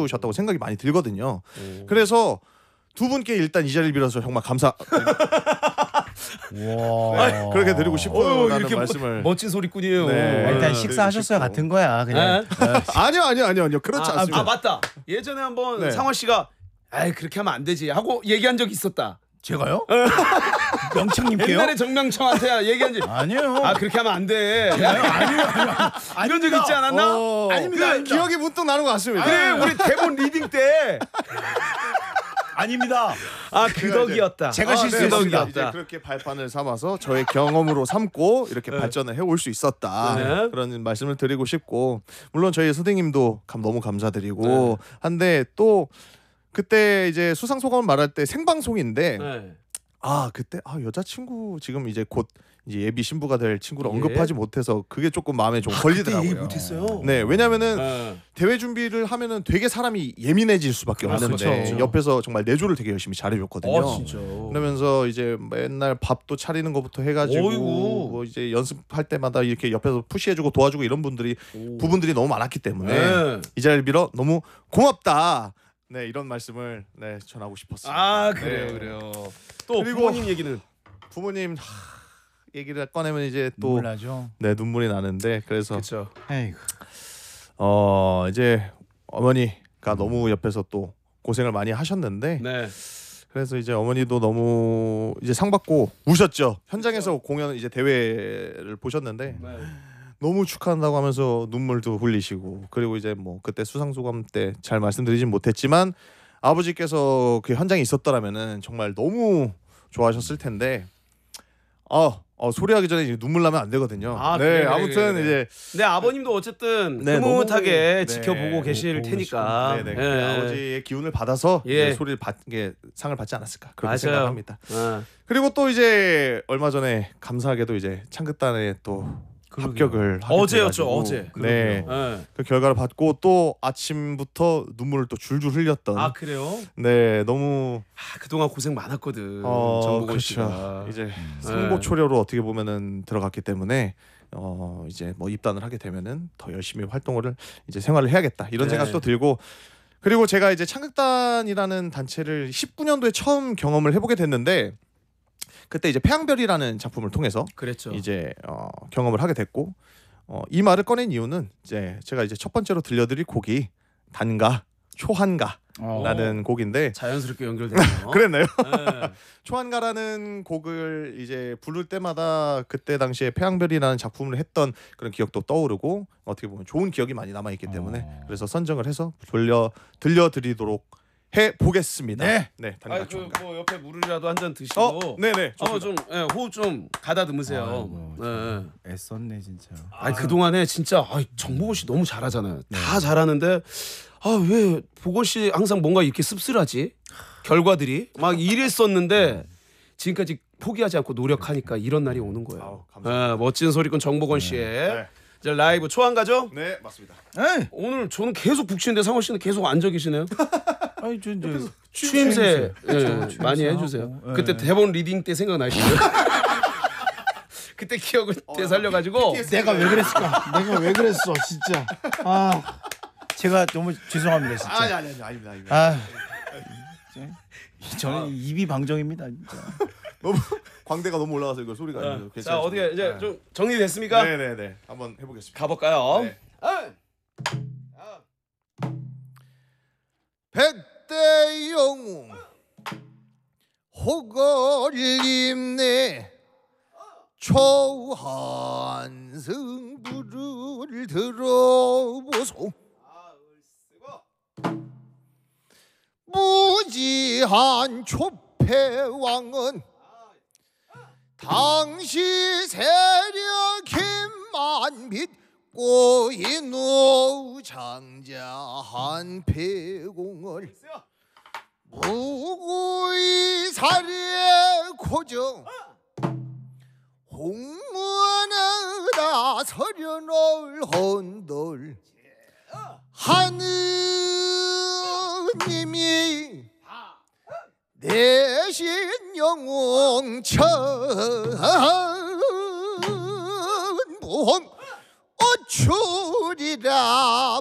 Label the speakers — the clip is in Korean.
Speaker 1: 해오셨다고 생각이 많이 들거든요. 그래서 두 분께 일단 이 자리를 빌어서 정말 감사. 네, 그렇게 드리고 싶어요라는
Speaker 2: 이렇게
Speaker 1: 말씀을.
Speaker 2: 멋진 소리꾼이에요.
Speaker 1: 네.
Speaker 3: 일단 식사하셨어요 같은 거야 그냥.
Speaker 1: 아니요 그렇지 않습니다.
Speaker 2: 아 맞다. 예전에 한번
Speaker 1: 네.
Speaker 2: 상원 씨가 아이 그렇게 하면 안 되지 하고 얘기한 적 있었다.
Speaker 3: 제가요? 명창님께요?
Speaker 2: 옛날에 정명청한테 얘기한 적.
Speaker 3: 아니요.
Speaker 2: 아 그렇게 하면 안 돼. 이런 적 있지 않았나?
Speaker 3: 아닙니다.
Speaker 1: 기억이 문득 나는 것 같습니다.
Speaker 2: 그래 우리 대본 리딩 때.
Speaker 3: 아닙니다.
Speaker 2: 아 그 덕이었다.
Speaker 3: 제가 실수했습니다.
Speaker 1: 이제 그렇게 발판을 삼아서 저의 경험으로 삼고 이렇게 발전을 해올 수 있었다.
Speaker 2: 네.
Speaker 1: 그런 말씀을 드리고 싶고 물론 저희 선생님도 너무 감사드리고
Speaker 2: 네.
Speaker 1: 한데 또 그때 이제 수상 소감을 말할 때 생방송인데
Speaker 2: 네.
Speaker 1: 그때 여자친구 지금 이제 곧 이제 예비 신부가 될 친구를
Speaker 2: 예.
Speaker 1: 언급하지 못해서 그게 조금 마음에 좀
Speaker 2: 그때
Speaker 1: 걸리더라고요.
Speaker 2: 얘기 못했어요.
Speaker 1: 네, 왜냐면은
Speaker 2: 네.
Speaker 1: 대회 준비를 하면은 되게 사람이 예민해질 수밖에 없는데
Speaker 2: 그렇죠.
Speaker 1: 옆에서 정말 내조를 되게 열심히 잘해줬거든요.
Speaker 2: 진짜.
Speaker 1: 그러면서 이제 맨날 밥도 차리는 것부터 해가지고
Speaker 2: 어이구.
Speaker 1: 뭐 이제 연습할 때마다 이렇게 옆에서 푸시해주고 도와주고 이런 부분들이 너무 많았기 때문에
Speaker 2: 네.
Speaker 1: 이 자리를 빌어 너무 고맙다. 네, 이런 말씀을 전하고 싶었습니다.
Speaker 2: 아 그래요
Speaker 1: 네.
Speaker 2: 그래요. 또
Speaker 1: 그리고
Speaker 2: 부모님 얘기는
Speaker 1: 부모님 얘기를 꺼내면 이제 또
Speaker 3: 눈물 나죠.
Speaker 1: 눈물이 나는데 그래서
Speaker 2: 그렇죠.
Speaker 3: 에이구.
Speaker 1: 이제 어머니가 너무 옆에서 또 고생을 많이 하셨는데
Speaker 2: 네.
Speaker 1: 그래서 이제 어머니도 너무 이제 상 받고 우셨죠. 현장에서 공연 이제 대회를 보셨는데
Speaker 2: 네.
Speaker 1: 너무 축하한다고 하면서 눈물도 흘리시고 그리고 이제 뭐 그때 수상 소감 때 잘 말씀드리진 못했지만 아버지께서 그 현장에 있었더라면은 정말 너무 좋아하셨을 텐데 소리하기 전에 이제 눈물 나면 안 되거든요.
Speaker 2: 그래,
Speaker 1: 아무튼
Speaker 2: 그래.
Speaker 1: 이제
Speaker 2: 근데 아버님도 어쨌든
Speaker 1: 네,
Speaker 2: 흐뭇하게
Speaker 1: 너무,
Speaker 2: 지켜보고 계실
Speaker 3: 보고
Speaker 2: 테니까.
Speaker 1: 네네.
Speaker 2: 예.
Speaker 1: 아버지의 기운을 받아서
Speaker 2: 예.
Speaker 1: 이제 상을 받지 않았을까 그렇게
Speaker 2: 맞아요.
Speaker 1: 생각합니다.
Speaker 2: 예.
Speaker 1: 그리고 또 이제 얼마 전에 감사하게도 이제 창극단에 또 합격을 하게
Speaker 2: 어제였죠,
Speaker 1: 돼가지고
Speaker 2: 어제.
Speaker 1: 네.
Speaker 2: 예.
Speaker 1: 그 결과를 받고 또 아침부터 눈물을 또 줄줄 흘렸던.
Speaker 2: 아 그래요?
Speaker 1: 네, 너무
Speaker 2: 그동안 고생 많았거든. 정보건
Speaker 1: 그렇죠.
Speaker 2: 씨가.
Speaker 1: 이제 상고초려로 어떻게 보면은 들어갔기 때문에 이제 뭐 입단을 하게 되면은 더 열심히 활동을 이제 생활을 해야겠다 이런
Speaker 2: 네.
Speaker 1: 생각도 들고 그리고 제가 이제 창극단이라는 단체를 19년도에 처음 경험을 해보게 됐는데 그때 이제 태양별이라는 작품을 통해서
Speaker 2: 그랬죠.
Speaker 1: 이제 경험을 하게 됐고 이 말을 꺼낸 이유는 이제 제가 이제 첫 번째로 들려드릴 곡이 단가 초한가라는 곡인데
Speaker 2: 자연스럽게 연결되네요.
Speaker 1: 그랬나요?
Speaker 2: 네.
Speaker 1: 초한가라는 곡을 이제 부를 때마다 그때 당시에 태양별이라는 작품을 했던 그런 기억도 떠오르고 어떻게 보면 좋은 기억이 많이 남아 있기 때문에 그래서 선정을 해서 들려드리도록 해 보겠습니다.
Speaker 3: 네.
Speaker 1: 단가
Speaker 2: 그
Speaker 1: 초한가.
Speaker 2: 뭐 옆에 물이라도 한 잔 드시고.
Speaker 1: 네네.
Speaker 2: 좀 호흡 좀 가다듬으세요.
Speaker 3: 아이고,
Speaker 2: 네.
Speaker 3: 애썼네 진짜.
Speaker 2: 그 동안에 진짜 정보건 씨 너무 잘하잖아요. 다 잘하는데 왜 보건 씨 항상 뭔가 이렇게 씁쓸하지? 결과들이 막 이랬었는데 지금까지 포기하지 않고 노력하니까 이런 날이 오는 거예요.
Speaker 1: 감사합니다.
Speaker 2: 멋진 소리꾼 정보건 씨의
Speaker 1: 네.
Speaker 2: 이제 라이브 초안가죠?
Speaker 1: 네, 맞습니다.
Speaker 3: 에이.
Speaker 2: 오늘 저는 계속 북치는데 상원 씨는 계속 앉아 계시네요.
Speaker 3: 아니 저 이제
Speaker 2: 추임새
Speaker 3: 추임새
Speaker 2: 많이
Speaker 3: 하고,
Speaker 2: 해주세요.
Speaker 3: 예.
Speaker 2: 그때 대본 리딩 때 생각나시죠? 그때 기억을 되살려가지고
Speaker 3: 내가 왜 그랬을까? 내가 왜 그랬어 진짜. 제가 너무 죄송합니다 진짜.
Speaker 1: 아닙니다.
Speaker 3: 저는 입이 방정입니다 진짜.
Speaker 1: 너무 광대가 너무 올라가서 이거 소리가 안 나요.
Speaker 2: 자 어떻게 이제 좀 정리됐습니까?
Speaker 1: 네네네. 한번 해보겠습니다.
Speaker 2: 가볼까요?
Speaker 1: 네.
Speaker 2: 아!
Speaker 1: 백대 영웅 호거를 입네 초한승부를 들어보소 무지한 초패왕은 당시 세력 힘만 믿고 인후 장자한 패공을 무구이 살해 고정 홍문에다 서련을 헌들 하느님이 내신 영웅 천봉 어추리라